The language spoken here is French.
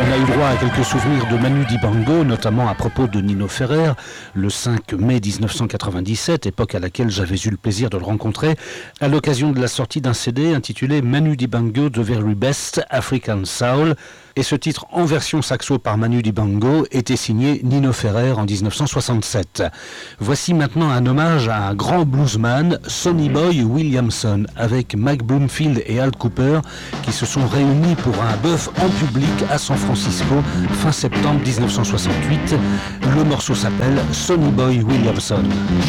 On a eu droit à quelques souvenirs de Manu Dibango, notamment à propos de Nino Ferrer, le 5 mai 1997, époque à laquelle j'avais eu le plaisir de le rencontrer, à l'occasion de la sortie d'un CD intitulé Manu Dibango The Very Best African Soul. Et ce titre en version saxo par Manu Dibango était signé Nino Ferrer en 1967. Voici maintenant un hommage à un grand bluesman, Sonny Boy Williamson, avec Mike Bloomfield et Al Cooper, qui se sont réunis pour un bœuf en public à San Francisco fin septembre 1968. Le morceau s'appelle Sonny Boy Williamson.